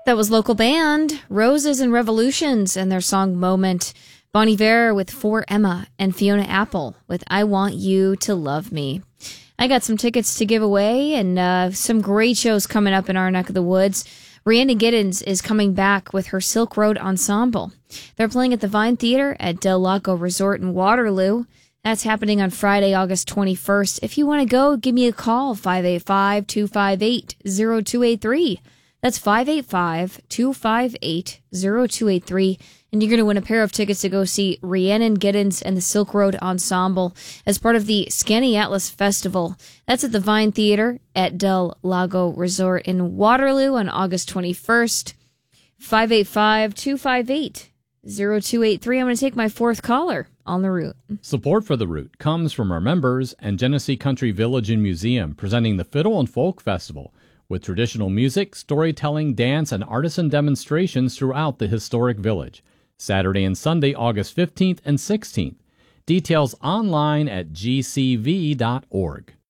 That was local band Roses and Revolutions and their song Moment. Bon Iver with For Emma and Fiona Apple with I Want You to Love Me. I got some tickets to give away and some great shows coming up in our neck of the woods. Rhiannon Giddens is coming back with her Silk Road Ensemble. They're playing at the Vine Theater at Del Lago Resort in Waterloo. That's happening on Friday, August 21st. If you want to go, give me a call, 585-258-0283. That's 585-258-0283. And you're going to win a pair of tickets to go see Rhiannon Giddens and the Silk Road Ensemble as part of the Scanny Atlas Festival. That's at the Vine Theater at Del Lago Resort in Waterloo on August 21st. 585-258-0283. I'm going to take my fourth caller on the route. Support for the route comes from our members and Genesee Country Village and Museum, presenting the Fiddle and Folk Festival, with traditional music, storytelling, dance, and artisan demonstrations throughout the historic village. Saturday and Sunday, August 15th and 16th. Details online at gcv.org.